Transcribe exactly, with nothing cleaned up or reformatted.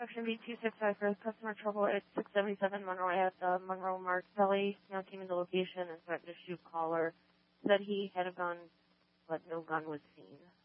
Section B two six five for customer trouble at six seventy-seven Monroe at the Monroe Martelli. Now came into location and threatened to shoot caller. Said he had a gun, but no gun was seen.